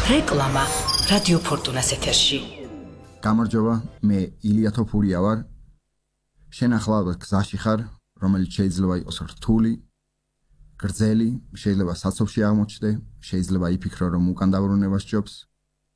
რეკლამა რადიო ფორტუნას ეთერში. გამარჯობა, მე ილია თოფურია ვარ. შენ ახლა გზაში ხარ, რომელიც შეიძლება იყოს რთული, გრძელი, შეიძლება საცობში აღმოჩნდე, შეიძლება იფიქრო, რომ უკან დაბრუნება სჯობს.